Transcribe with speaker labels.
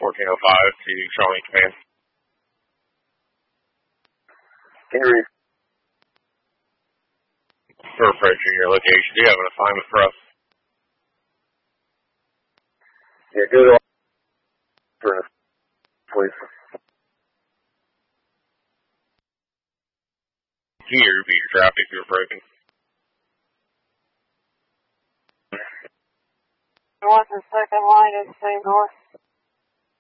Speaker 1: 1405 to Charlie Command.
Speaker 2: Henry.
Speaker 1: For approaching your location, do you have an assignment for us?
Speaker 2: Yeah, go to for please.
Speaker 1: Can you repeat your traffic you're approaching?
Speaker 3: North and second line is same north.